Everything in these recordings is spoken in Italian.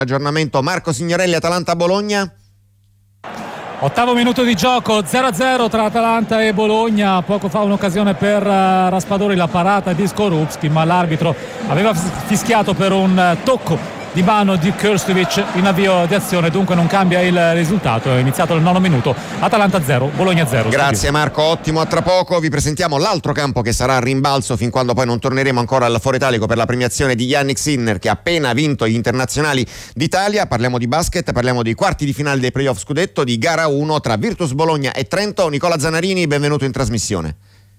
Aggiornamento Marco Signorelli, Atalanta-Bologna. Ottavo minuto di gioco, 0-0 tra Atalanta e Bologna. Poco fa un'occasione per Raspadori, la parata di Skorupski, ma l'arbitro aveva fischiato per un tocco di mano di Krstovic in avvio di azione, dunque non cambia il risultato. È iniziato il 9 minuto, Atalanta 0, Bologna 0. Grazie Marco, ottimo. A tra poco vi presentiamo l'altro campo che sarà a rimbalzo fin quando poi non torneremo ancora al Foro Italico per la premiazione di Yannick Sinner, che ha appena vinto gli internazionali d'Italia. Parliamo di basket, parliamo dei quarti di finale dei playoff scudetto di gara 1 tra Virtus Bologna e Trento. Nicola Zanarini, benvenuto in trasmissione.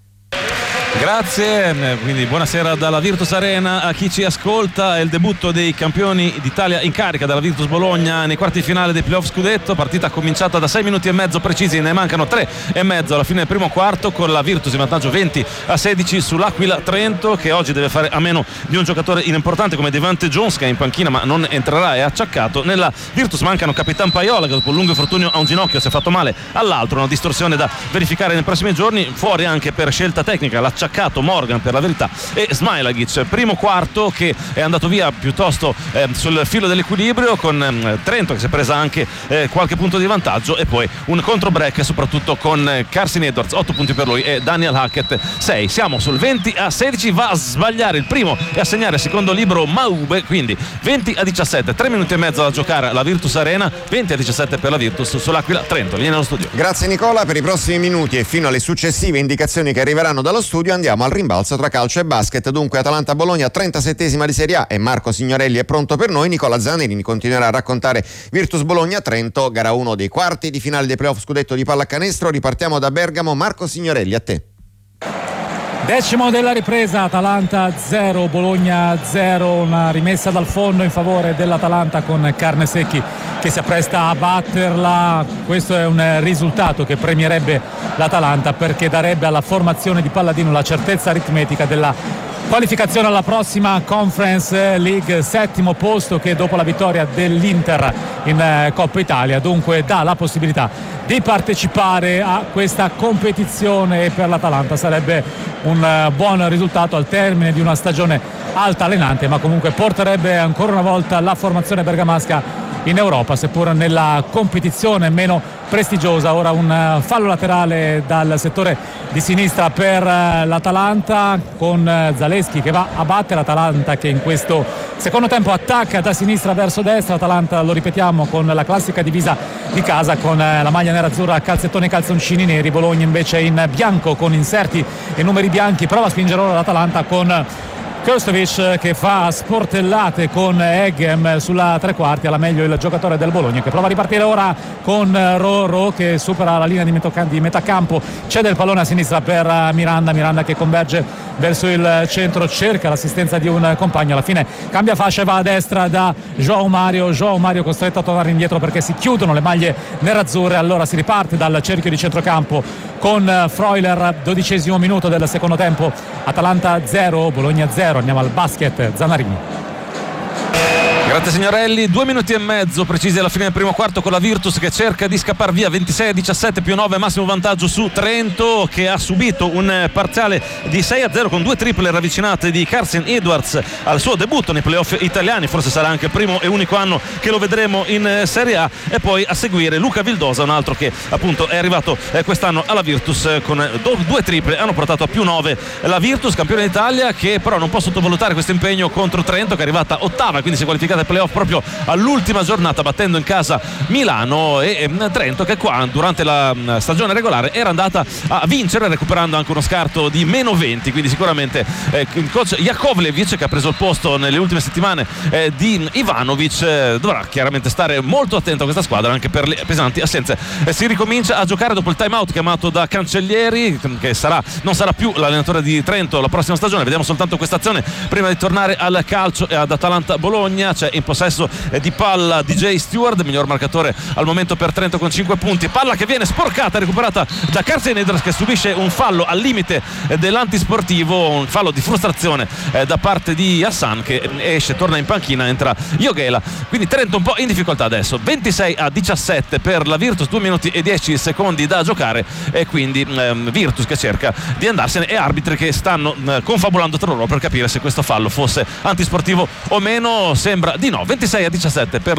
Grazie, quindi buonasera dalla Virtus Arena a chi ci ascolta. È il debutto dei campioni d'Italia in carica dalla Virtus Bologna nei quarti di finale dei playoff scudetto, partita cominciata da 6 minuti e mezzo precisi, ne mancano 3 e mezzo alla fine del primo quarto, con la Virtus in vantaggio 20-16 sull'Aquila Trento, che oggi deve fare a meno di un giocatore importante come Devante Jones, che è in panchina ma non entrerà, è acciaccato. Nella Virtus mancano Capitan Paiola, che dopo un lungo infortunio a un ginocchio si è fatto male all'altro, una distorsione da verificare nei prossimi giorni, fuori anche per scelta tecnica l'acciaccato Morgan, per la verità, e Smailagic. Primo quarto che è andato via piuttosto sul filo dell'equilibrio, con Trento che si è presa anche qualche punto di vantaggio, e poi un contro break soprattutto con Carson Edwards, 8 punti per lui, e Daniel Hackett 6. Siamo sul 20-16, va a sbagliare il primo e a segnare il secondo libero Maube, quindi 20-17, 3 minuti e mezzo da giocare alla Virtus Arena, 20-17 per la Virtus sull'Aquila Trento. Viene allo studio. Grazie Nicola. Per i prossimi minuti e fino alle successive indicazioni che arriveranno dallo studio andiamo al rimbalzo tra calcio e basket. Dunque Atalanta-Bologna, 37esima di Serie A, e Marco Signorelli è pronto per noi. Nicola Zanarini continuerà a raccontare Virtus Bologna-Trento, gara 1 dei quarti di finale dei playoff scudetto di pallacanestro. Ripartiamo da Bergamo. Marco Signorelli, a te. Decimo della ripresa, Atalanta 0, Bologna 0, una rimessa dal fondo in favore dell'Atalanta con Carnesecchi che si appresta a batterla. Questo è un risultato che premierebbe l'Atalanta, perché darebbe alla formazione di Palladino la certezza aritmetica della qualificazione alla prossima Conference League, settimo posto che dopo la vittoria dell'Inter in Coppa Italia dunque dà la possibilità di partecipare a questa competizione. Per l'Atalanta sarebbe un buon risultato al termine di una stagione altalenante, ma comunque porterebbe ancora una volta la formazione bergamasca in Europa, seppur nella competizione meno prestigiosa. Ora un fallo laterale dal settore di sinistra per l'Atalanta, con Zaleschi che va a battere l'Atalanta, che in questo secondo tempo attacca da sinistra verso destra. L'Atalanta, lo ripetiamo, con la classica divisa di casa, con la maglia nerazzurra, calzettoni e calzoncini neri. Bologna invece in bianco con inserti e numeri bianchi. Prova a spingere ora l'Atalanta con Krstovic che fa sportellate con Eghem sulla tre quarti. Alla meglio il giocatore del Bologna, che prova a ripartire ora con Roro, che supera la linea di metà campo, cede il pallone a sinistra per Miranda che converge verso il centro, cerca l'assistenza di un compagno, alla fine cambia fascia e va a destra da João Mario costretto a tornare indietro perché si chiudono le maglie nerazzurre. Allora si riparte dal cerchio di centrocampo con Freuler, 12° minuto del secondo tempo. Atalanta 0, Bologna 0. Andiamo al basket, Zanarini. Grazie Signorelli, 2 minuti e mezzo precisi alla fine del primo quarto, con la Virtus che cerca di scappare via, 26-17 più 9, massimo vantaggio su Trento, che ha subito un parziale di 6-0 con 2 triple ravvicinate di Carson Edwards al suo debutto nei playoff italiani. Forse sarà anche il primo e unico anno che lo vedremo in Serie A. E poi a seguire Luca Vildosa, un altro che appunto è arrivato quest'anno alla Virtus con 2 triple, hanno portato a più 9 la Virtus, campione d'Italia, che però non può sottovalutare questo impegno contro Trento, che è arrivata ottava, quindi si è qualificata ai playoff proprio all'ultima giornata, battendo in casa Milano. E Trento, che qua durante la stagione regolare era andata a vincere, recuperando anche uno scarto di meno 20, quindi sicuramente il coach Jakovlevic, che ha preso il posto nelle ultime settimane di Ivanovic, dovrà chiaramente stare molto attento a questa squadra anche per le pesanti assenze. Si ricomincia a giocare dopo il time out chiamato da Cancellieri, che non sarà più l'allenatore di Trento la prossima stagione. Vediamo soltanto questa azione prima di tornare al calcio e ad Atalanta-Bologna. C'è in possesso di palla DJ Stewart, miglior marcatore al momento per Trento con 5 punti. Palla che viene sporcata, recuperata da Carson Edwards, che subisce un fallo al limite dell'antisportivo, un fallo di frustrazione da parte di Hassan, che esce, torna in panchina, entra Joghela. Quindi Trento un po' in difficoltà adesso, 26-17 per la Virtus, 2 minuti e 10 secondi da giocare, e quindi Virtus che cerca di andarsene, e arbitri che stanno confabulando tra loro per capire se questo fallo fosse antisportivo o meno. Sembra di no. 26-17 per